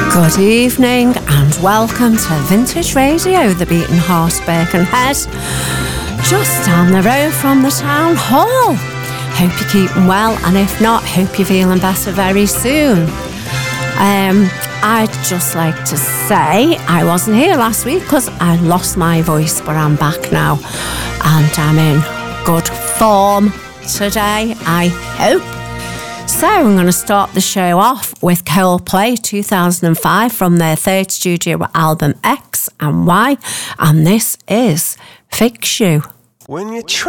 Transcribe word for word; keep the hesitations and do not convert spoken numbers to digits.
Good evening and welcome to Vintage Radio, the Beaten Horse Birkenhead, just down the road from the town hall. Hope you're keeping well, and if not, hope you're feeling better very soon. Um, I'd just like to say I wasn't here last week because I lost my voice, but I'm back now and I'm in good form today, I hope. So I'm going to start the show off with Coldplay two thousand five from their third studio album X and Y, and this is Fix You. When you try